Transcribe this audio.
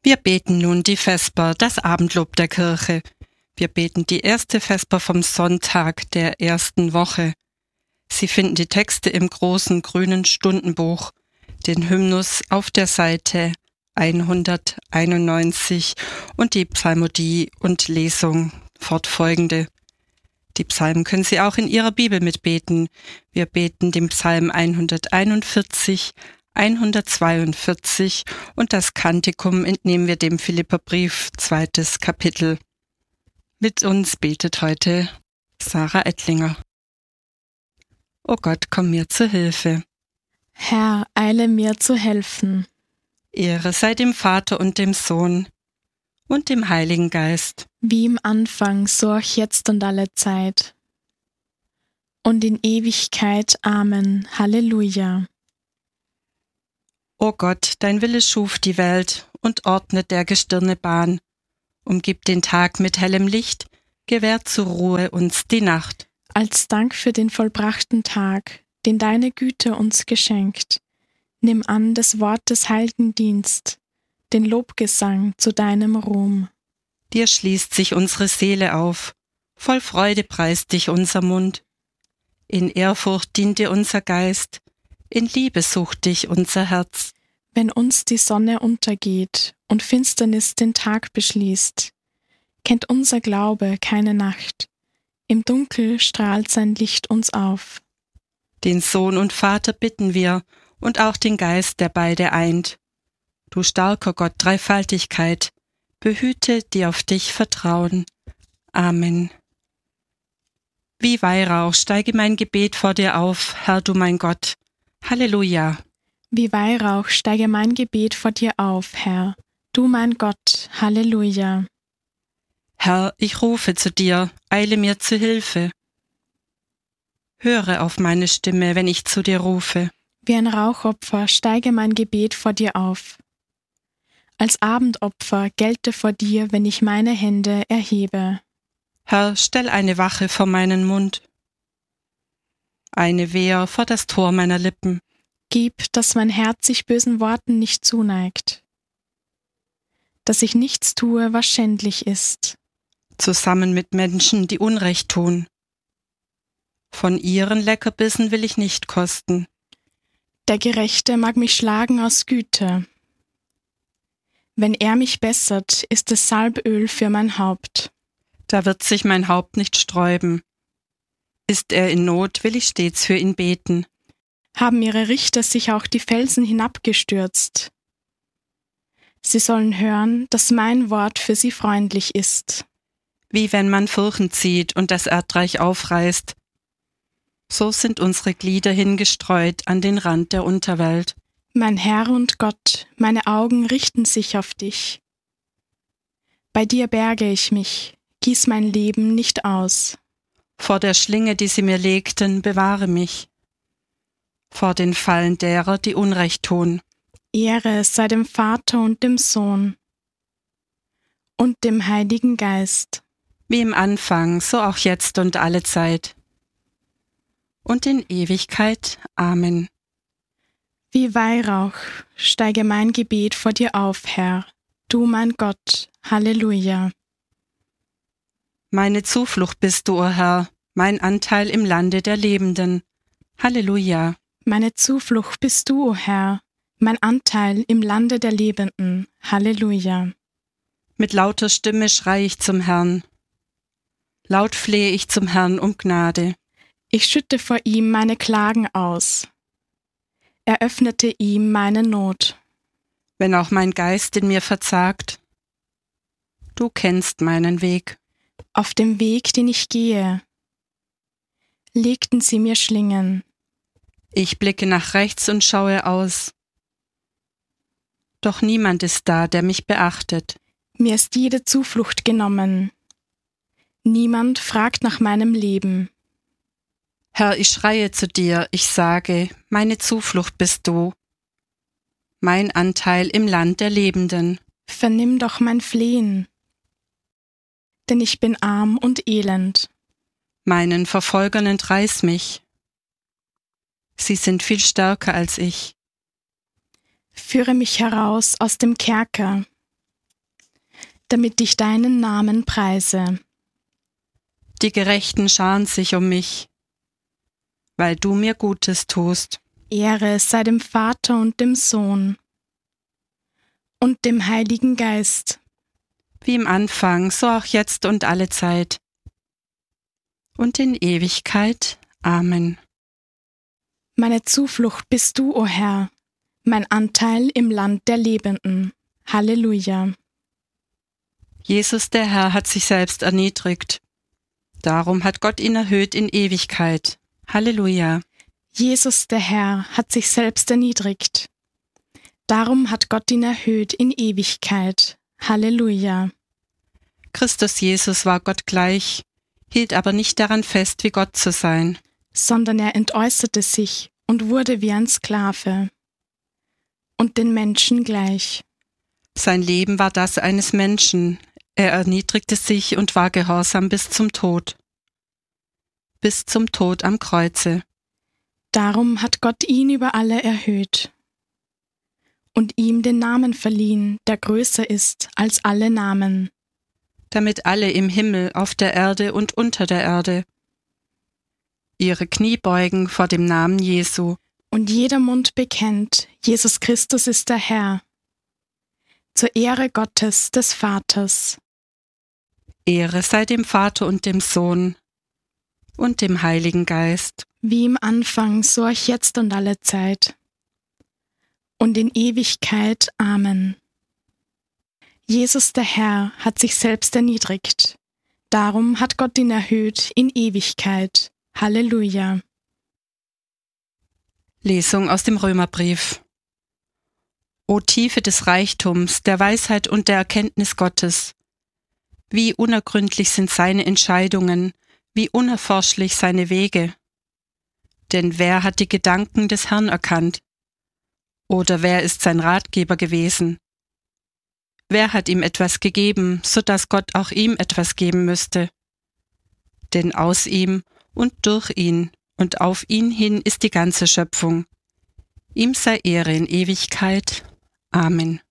Wir beten nun die Vesper, das Abendlob der Kirche. Wir beten die erste Vesper vom Sonntag der ersten Woche. Sie finden die Texte im großen grünen Stundenbuch, den Hymnus auf der Seite 191 und die Psalmodie und Lesung fortfolgende. Die Psalmen können Sie auch in Ihrer Bibel mitbeten. Wir beten den Psalm 141, 142 und das Kantikum entnehmen wir dem Philipperbrief, 2. Kapitel. Mit uns betet heute Sarah Ettlinger. O Gott, komm mir zu Hilfe. Herr, eile mir zu helfen. Ehre sei dem Vater und dem Sohn und dem Heiligen Geist. Wie im Anfang, so auch jetzt und alle Zeit. Und in Ewigkeit. Amen. Halleluja. O Gott, dein Wille schuf die Welt und ordnet der Gestirne Bahn. Umgibt den Tag mit hellem Licht, gewährt zur Ruhe uns die Nacht. Als Dank für den vollbrachten Tag, den deine Güte uns geschenkt, nimm an des Wortes heiligen Dienst, den Lobgesang zu deinem Ruhm. Dir schließt sich unsere Seele auf, voll Freude preist dich unser Mund. In Ehrfurcht dient dir unser Geist, in Liebe sucht dich unser Herz. Wenn uns die Sonne untergeht und Finsternis den Tag beschließt, kennt unser Glaube keine Nacht, im Dunkel strahlt sein Licht uns auf. Den Sohn und Vater bitten wir und auch den Geist, der beide eint. Du starker Gott, Dreifaltigkeit, behüte, die auf dich vertrauen. Amen. Wie Weihrauch steige mein Gebet vor dir auf, Herr du mein Gott. Halleluja. Wie Weihrauch steige mein Gebet vor dir auf, Herr, du mein Gott. Halleluja. Herr, ich rufe zu dir, eile mir zu Hilfe. Höre auf meine Stimme, wenn ich zu dir rufe. Wie ein Rauchopfer steige mein Gebet vor dir auf. Als Abendopfer gelte vor dir, wenn ich meine Hände erhebe. Herr, stell eine Wache vor meinen Mund, eine Wehr vor das Tor meiner Lippen. Gib, dass mein Herz sich bösen Worten nicht zuneigt, dass ich nichts tue, was schändlich ist. Zusammen mit Menschen, die Unrecht tun. Von ihren Leckerbissen will ich nicht kosten. Der Gerechte mag mich schlagen aus Güte. Wenn er mich bessert, ist es Salböl für mein Haupt. Da wird sich mein Haupt nicht sträuben. Ist er in Not, will ich stets für ihn beten. Haben ihre Richter sich auch die Felsen hinabgestürzt? Sie sollen hören, dass mein Wort für sie freundlich ist. Wie wenn man Furchen zieht und das Erdreich aufreißt. So sind unsere Glieder hingestreut an den Rand der Unterwelt. Mein Herr und Gott, meine Augen richten sich auf dich. Bei dir berge ich mich, gieß mein Leben nicht aus. Vor der Schlinge, die sie mir legten, bewahre mich. Vor den Fallen derer, die Unrecht tun. Ehre sei dem Vater und dem Sohn und dem Heiligen Geist. Wie im Anfang, so auch jetzt und alle Zeit. Und in Ewigkeit. Amen. Wie Weihrauch steige mein Gebet vor dir auf, Herr, du mein Gott. Halleluja. Meine Zuflucht bist du, o Herr, mein Anteil im Lande der Lebenden. Halleluja. Meine Zuflucht bist du, o Herr, mein Anteil im Lande der Lebenden. Halleluja. Mit lauter Stimme schrei ich zum Herrn. Laut flehe ich zum Herrn um Gnade. Ich schütte vor ihm meine Klagen aus. Er öffnete ihm meine Not. Wenn auch mein Geist in mir verzagt, du kennst meinen Weg. Auf dem Weg, den ich gehe, legten sie mir Schlingen. Ich blicke nach rechts und schaue aus. Doch niemand ist da, der mich beachtet. Mir ist jede Zuflucht genommen. Niemand fragt nach meinem Leben. Herr, ich schreie zu dir, ich sage, meine Zuflucht bist du, mein Anteil im Land der Lebenden. Vernimm doch mein Flehen, denn ich bin arm und elend. Meinen Verfolgern entreiß mich. Sie sind viel stärker als ich. Führe mich heraus aus dem Kerker. damit ich deinen Namen preise. Die Gerechten scharen sich um mich, weil du mir Gutes tust. Ehre sei dem Vater und dem Sohn und dem Heiligen Geist, Wie im Anfang, so auch jetzt und alle Zeit. Und in Ewigkeit. Amen. Meine Zuflucht bist du, o Herr, mein Anteil im Land der Lebenden. Halleluja. Jesus der Herr hat sich selbst erniedrigt. Darum hat Gott ihn erhöht in Ewigkeit. Halleluja. Jesus der Herr hat sich selbst erniedrigt. Darum hat Gott ihn erhöht in Ewigkeit. Halleluja. Christus Jesus war Gott gleich, hielt aber nicht daran fest, wie Gott zu sein. Sondern er entäußerte sich und wurde wie ein Sklave und den Menschen gleich. Sein Leben war das eines Menschen. Er erniedrigte sich und war gehorsam bis zum Tod. Bis zum Tod am Kreuze. Darum hat Gott ihn über alle erhöht und ihm den Namen verliehen, der größer ist als alle Namen, Damit alle im Himmel, auf der Erde und unter der Erde ihre Knie beugen vor dem Namen Jesu. und jeder Mund bekennt, Jesus Christus ist der Herr, zur Ehre Gottes des Vaters. Ehre sei dem Vater und dem Sohn und dem Heiligen Geist. Wie im Anfang, so auch jetzt und alle Zeit. Und in Ewigkeit. Amen. Jesus der Herr hat sich selbst erniedrigt. Darum hat Gott ihn erhöht in Ewigkeit. Halleluja. Lesung aus dem Römerbrief. O Tiefe des Reichtums, der Weisheit und der Erkenntnis Gottes! Wie unergründlich sind seine Entscheidungen, wie unerforschlich seine Wege! Denn wer hat die Gedanken des Herrn erkannt? Oder wer ist sein Ratgeber gewesen? Wer hat ihm etwas gegeben, so dass Gott auch ihm etwas geben müsste? Denn aus ihm und durch ihn und auf ihn hin ist die ganze Schöpfung. Ihm sei Ehre in Ewigkeit. Amen.